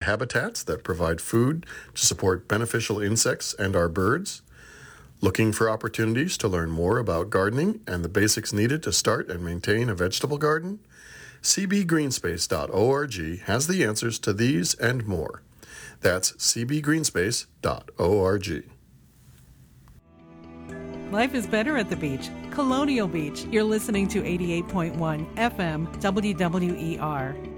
habitats that provide food to support beneficial insects and our birds? Looking for opportunities to learn more about gardening and the basics needed to start and maintain a vegetable garden? cbgreenspace.org has the answers to these and more. That's cbgreenspace.org. Life is better at the beach. Colonial Beach. You're listening to 88.1 FM WWER.